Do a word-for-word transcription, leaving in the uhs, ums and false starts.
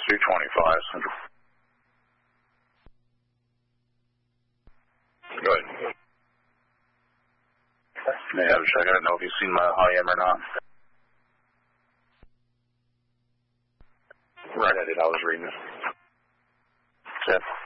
two twenty-five. Go ahead. May have a check. I don't know if you've seen my I M or not. Right, I did. I was reading it. Yeah.